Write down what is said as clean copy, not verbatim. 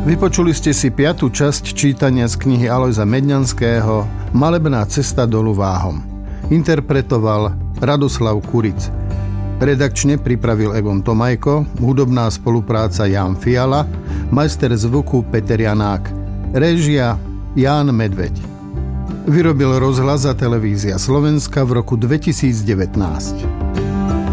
Vypočuli ste si 5. časť čítania z knihy Alojza Medňanského Malebná cesta dolu Váhom. Interpretoval Radoslav Kuric. Redakčne pripravil Egon Tomajko, hudobná spolupráca Jan Fiala, majster zvuku Peter Janák, réžia Ján Medveď. Vyrobil Rozhlas a Televízia Slovenska v roku 2019.